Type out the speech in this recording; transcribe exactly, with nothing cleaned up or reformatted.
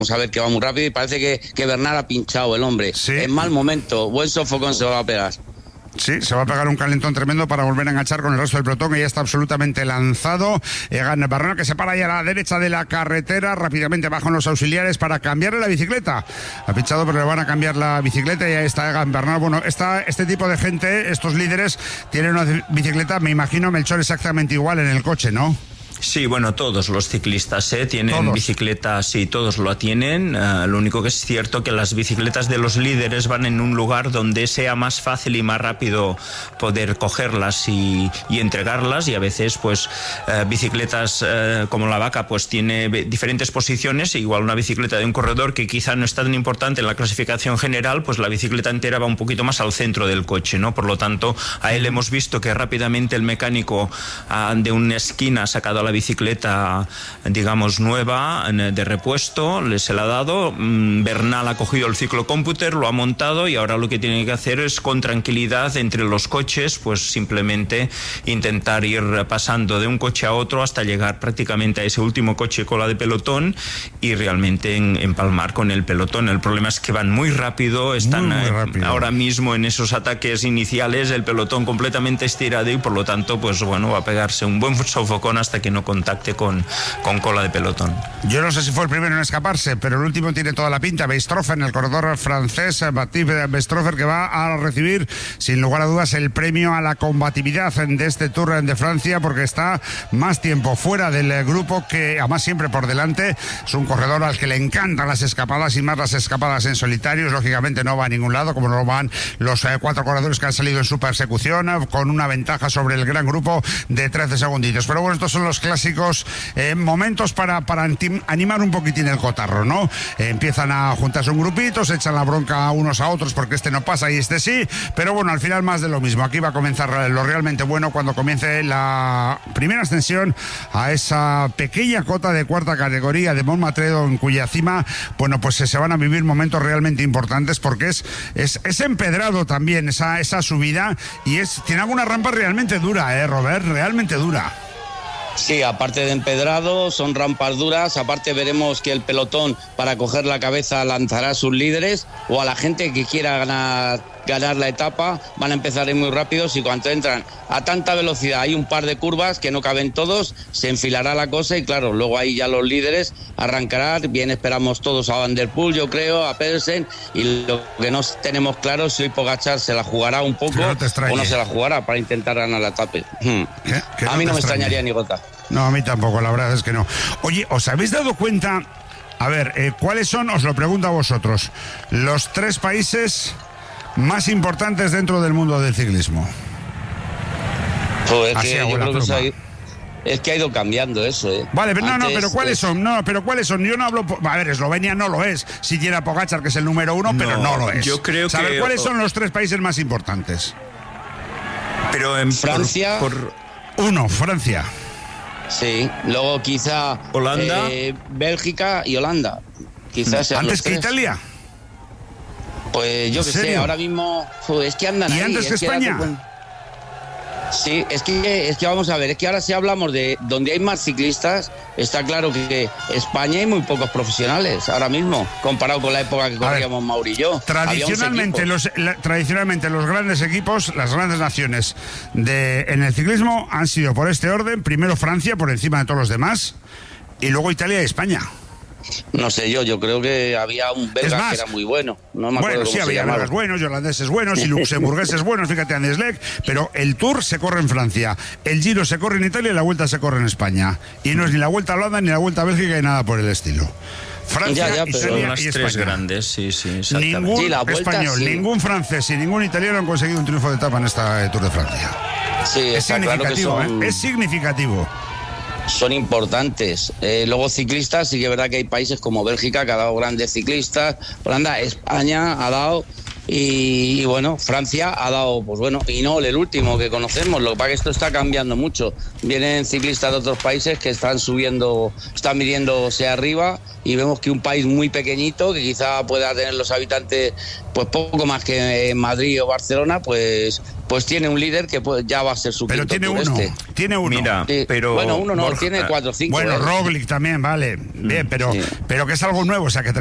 a ver que va muy rápido y parece que, que Bernal ha pinchado el hombre. Sí. En mal momento, buen sofocón se va a pegar. Sí, se va a pegar un calentón tremendo para volver a enganchar con el resto del pelotón, que ya está absolutamente lanzado. Egan Bernal, que se para ahí a la derecha de la carretera, rápidamente bajan los auxiliares para cambiarle la bicicleta. Ha pinchado, pero le van a cambiar la bicicleta y ahí está Egan Bernal. Bueno, esta, este tipo de gente, estos líderes, tienen una bicicleta, me imagino, Melchor, exactamente igual en el coche, ¿no? Sí, bueno, todos los ciclistas ¿eh? tienen ¿Todos? bicicletas, sí, todos lo tienen. Uh, lo único que es cierto que las bicicletas de los líderes van en un lugar donde sea más fácil y más rápido poder cogerlas y, y entregarlas, y a veces pues uh, bicicletas uh, como la Vaca pues tiene diferentes posiciones, igual una bicicleta de un corredor que quizá no está tan importante en la clasificación general, pues la bicicleta entera va un poquito más al centro del coche, ¿no? Por lo tanto, a él hemos visto que rápidamente el mecánico uh, de una esquina ha sacado a la bicicleta, digamos, nueva, de repuesto, se la ha dado. Bernal ha cogido el ciclocómputer, lo ha montado y ahora lo que tiene que hacer es, con tranquilidad entre los coches, pues simplemente intentar ir pasando de un coche a otro hasta llegar prácticamente a ese último coche cola de pelotón y realmente en, empalmar con el pelotón. El problema es que van muy rápido, están muy, muy rápido. Ahora mismo en esos ataques iniciales, el pelotón completamente estirado y por lo tanto, pues bueno, va a pegarse un buen sofocón hasta que no contacte con, con cola de pelotón. Yo no sé si fue el primero en escaparse, pero el último tiene toda la pinta. Weistrofer, en el corredor francés, Baptiste Weistrofer, que va a recibir sin lugar a dudas el premio a la combatividad de este Tour de Francia, porque está más tiempo fuera del grupo que, además, siempre por delante. Es un corredor al que le encantan las escapadas y más las escapadas en solitarios. Lógicamente no va a ningún lado, como no van los eh, cuatro corredores que han salido en su persecución, eh, con una ventaja sobre el gran grupo de trece segunditos. Pero bueno, estos son los clásicos eh, momentos para, para animar un poquitín el cotarro, ¿no? Eh, empiezan a juntarse un grupito, se echan la bronca unos a otros porque este no pasa y este sí, pero bueno, al final más de lo mismo. Aquí va a comenzar lo realmente bueno cuando comience la primera ascensión a esa pequeña cota de cuarta categoría de Montmatredo, en cuya cima, bueno, pues se van a vivir momentos realmente importantes, porque es, es, es empedrado también esa, esa subida, y es, tiene alguna rampa realmente dura, ¿eh, Robert? Realmente dura. Sí, aparte de empedrado, son rampas duras. Aparte veremos que el pelotón, para coger la cabeza, lanzará a sus líderes o a la gente que quiera ganar ganar la etapa. Van a empezar a ir muy rápidos y cuando entran a tanta velocidad, hay un par de curvas que no caben todos, se enfilará la cosa y claro, luego ahí ya los líderes arrancarán. Bien, esperamos todos a Van der Poel, yo creo, a Pedersen, y lo que no tenemos claro es si hoy Pogačar se la jugará un poco no o no se la jugará para intentar ganar la etapa. Hmm. ¿Qué? ¿Qué no a mí no me extrañe? extrañaría ni gota. No, a mí tampoco, la verdad es que no. Oye, ¿os habéis dado cuenta? A ver, eh, ¿cuáles son, os lo pregunto a vosotros, los tres países más importantes dentro del mundo del ciclismo? Pues es, Así que hago yo la creo que pluma. se ha ido, es que ha ido cambiando eso, ¿eh? Vale, pero no, no, Antes, pero ¿cuáles es- son? No, pero ¿cuáles son? Yo no hablo... po- A ver, Eslovenia no lo es, si llega Pogačar, que es el número uno, pero No, no lo es. yo creo ¿Saber que- cuáles son los tres países más importantes? Pero en Francia. por, por Uno, Francia. Sí, luego quizá Holanda. eh, Bélgica y Holanda. Quizás sean ¿Antes los que tres. Italia? Pues yo ¿En que sé, serio? ahora mismo jo, es que andan ¿Y ahí. antes que es ahora España? te- Sí, es que, es que vamos a ver, es que ahora si hablamos de donde hay más ciclistas, está claro que España hay muy pocos profesionales ahora mismo, comparado con la época que A ver, corríamos Mauri y yo. Tradicionalmente Había once los, la- tradicionalmente los grandes equipos, las grandes naciones de, en el ciclismo han sido por este orden: primero Francia, por encima de todos los demás, y luego Italia y España. equipos. No sé yo, yo creo que había un belga más, que era muy bueno. No me acuerdo Bueno, cómo sí, se había llamaba. belgas buenos, holandeses buenos y luxemburgueses buenos, fíjate, Andy Schleck, pero el Tour se corre en Francia, el Giro se corre en Italia y la Vuelta se corre en España. Y no es ni la Vuelta a Holanda ni la Vuelta a Bélgica ni nada por el estilo. Francia, Ya, ya, pero son Italia las y tres España. grandes, sí, sí, exactamente. Ningún Sí, la Vuelta, español, sí. ningún francés y ningún italiano han conseguido un triunfo de etapa en esta eh, Tour de Francia. Sí, Es está claro que significativo, son, ¿eh? Es significativo. son importantes. Eh, luego ciclistas, sí que es verdad que hay países como Bélgica que ha dado grandes ciclistas, Holanda, España ha dado, y, y bueno, Francia ha dado, pues bueno, y no el último que conocemos. Lo que pasa es que esto está cambiando mucho. Vienen ciclistas de otros países que están subiendo, están midiéndose arriba, y vemos que un país muy pequeñito, que quizá pueda tener los habitantes pues poco más que en Madrid o Barcelona, pues pues tiene un líder que puede, ya va a ser su pero quinto tiene tour uno, este. tiene uno. Mira, Sí. pero bueno, uno no, Borja, tiene cuatro o cinco. Bueno, ¿eh? Roglic también, vale. Bien, pero, Sí. pero que es algo nuevo, o sea, que